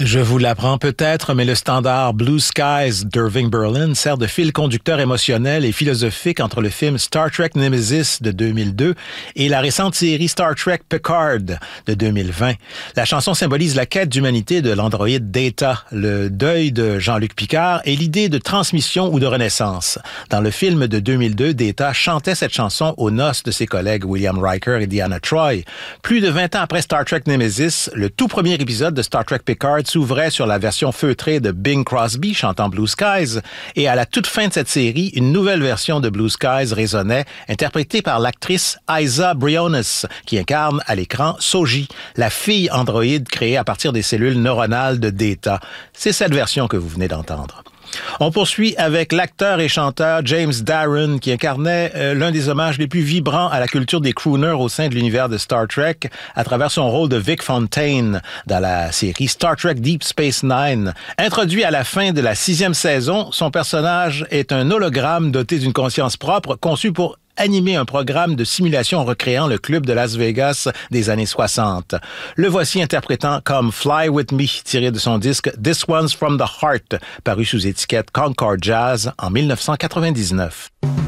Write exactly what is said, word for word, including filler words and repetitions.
Je vous l'apprends peut-être, mais le standard Blue Skies d'Irving Berlin sert de fil conducteur émotionnel et philosophique entre le film Star Trek Nemesis de deux mille deux et la récente série Star Trek Picard de deux mille vingt. La chanson symbolise la quête d'humanité de l'androïde Data, le deuil de Jean-Luc Picard et l'idée de transmission ou de renaissance. Dans le film de deux mille deux, Data chantait cette chanson aux noces de ses collègues William Riker et Deanna Troi. Plus de vingt ans après Star Trek Nemesis, le tout premier épisode de Star Trek Picard s'ouvrait sur la version feutrée de Bing Crosby chantant Blue Skies et à la toute fin de cette série, une nouvelle version de Blue Skies résonnait, interprétée par l'actrice Isa Briones, qui incarne à l'écran Soji, la fille androïde créée à partir des cellules neuronales de Data. C'est cette version que vous venez d'entendre. On poursuit avec l'acteur et chanteur James Darren qui incarnait euh, l'un des hommages les plus vibrants à la culture des crooners au sein de l'univers de Star Trek à travers son rôle de Vic Fontaine dans la série Star Trek Deep Space Nine. Introduit à la fin de la sixième saison, son personnage est un hologramme doté d'une conscience propre conçu pour animer un programme de simulation recréant le club de Las Vegas des années soixante. Le voici interprétant comme Fly With Me, tiré de son disque This One's From The Heart, paru sous étiquette Concord Jazz en mille neuf cent quatre-vingt-dix-neuf.